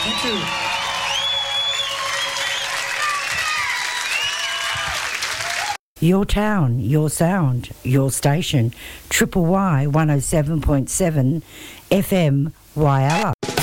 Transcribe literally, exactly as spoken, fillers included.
Thank you. Your town, your sound, your station. Triple Y one oh seven point seven F M Wyalla.